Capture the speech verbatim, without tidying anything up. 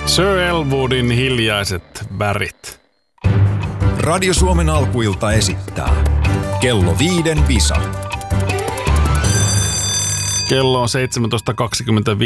Sir Elwoodin Hiljaiset värit. Radio Suomen alkuilta esittää Kello viiden visa. Kello on seitsemäntoista kaksikymmentäviisi.